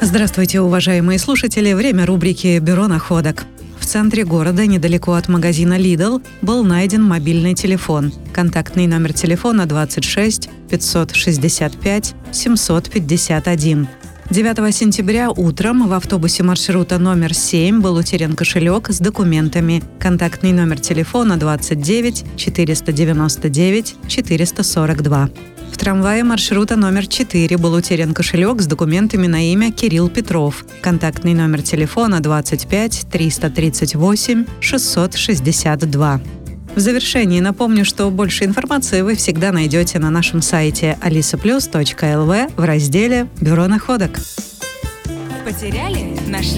Здравствуйте, уважаемые слушатели! Время рубрики «Бюро находок». В центре города, недалеко от магазина Lidl, был найден мобильный телефон. Контактный номер телефона 26 565 751. 9 сентября утром в автобусе маршрута номер 7 был утерян кошелек с документами. Контактный номер телефона 29 499 442. В трамвае маршрута номер 4 был утерян кошелек с документами на имя Кирилл Петров. Контактный номер телефона 25 338 662. В завершении напомню, что больше информации вы всегда найдете на нашем сайте alisaplus.lv в разделе «Бюро находок». Потеряли? Нашли?